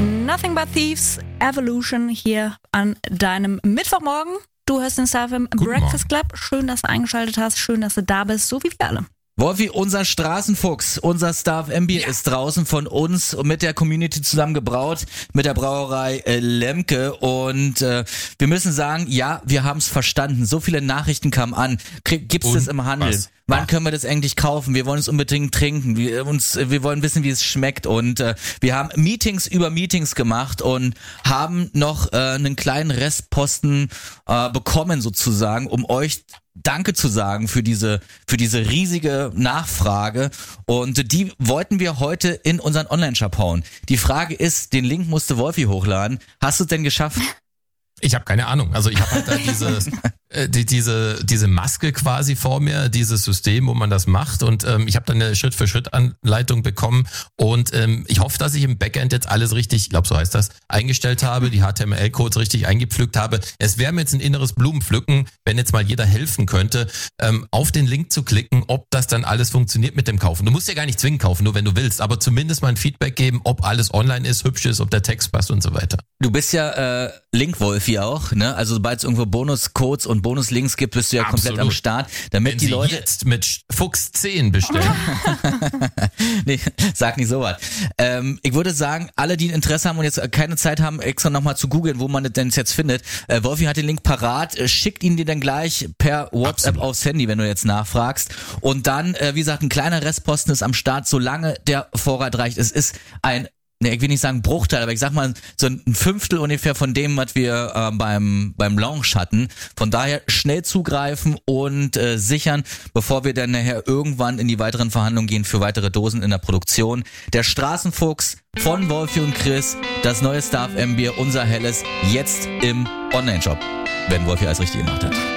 Nothing But Thieves, Evolution hier an deinem Mittwochmorgen. Du hörst den Star FM Breakfast Club. Schön, dass du eingeschaltet hast. Schön, dass du da bist, so wie wir alle. Wolfi, unser Straßenfuchs, unser Star FM Bier ist draußen von uns und mit der Community zusammen gebraut, mit der Brauerei Lemke, und wir müssen sagen, ja, wir haben es verstanden. So viele Nachrichten kamen an. Gibt's das im Handel? Was? Wann können wir das endlich kaufen? Wir wollen es unbedingt trinken. Wir wollen wissen, wie es schmeckt, und wir haben Meetings über Meetings gemacht und haben noch einen kleinen Restposten bekommen sozusagen, um euch Danke zu sagen für diese riesige Nachfrage, und die wollten wir heute in unseren Online-Shop hauen. Die Frage ist, den Link musste Wolfi hochladen. Hast du es denn geschafft? Ich habe keine Ahnung. Also ich habe halt da diese Maske quasi vor mir, dieses System, wo man das macht, und ich habe dann eine Schritt-für-Schritt-Anleitung bekommen, und ich hoffe, dass ich im Backend jetzt alles richtig, ich glaube, so heißt das, eingestellt habe, die HTML-Codes richtig eingepflückt habe. Es wäre mir jetzt ein inneres Blumenpflücken, wenn jetzt mal jeder helfen könnte, auf den Link zu klicken, ob das dann alles funktioniert mit dem Kaufen. Du musst ja gar nicht zwingend kaufen, nur wenn du willst, aber zumindest mal ein Feedback geben, ob alles online ist, hübsch ist, ob der Text passt und so weiter. Du bist ja Link-Wolfi auch, ne? Also sobald es irgendwo Bonuscodes und Bonuslinks gibt, bist du ja komplett am Start, damit wenn die Sie Leute jetzt mit Fuchs 10 bestellen. Nee, sag nicht sowas. Ich würde sagen, alle, die ein Interesse haben und jetzt keine Zeit haben, extra nochmal zu googeln, wo man das denn jetzt findet, Wolfi hat den Link parat, schickt ihn dir dann gleich per WhatsApp aufs Handy, wenn du jetzt nachfragst. Und dann, wie gesagt, ein kleiner Restposten ist am Start, solange der Vorrat reicht. Es ist ich will nicht sagen Bruchteil, aber ich sag mal so ein Fünftel ungefähr von dem, was wir beim Launch hatten. Von daher schnell zugreifen und sichern, bevor wir dann nachher irgendwann in die weiteren Verhandlungen gehen für weitere Dosen in der Produktion. Der Straßenfuchs von Wolfi und Chris, das neue Star FM Bier, unser helles, jetzt im Online-Shop, wenn Wolfi alles richtig gemacht hat.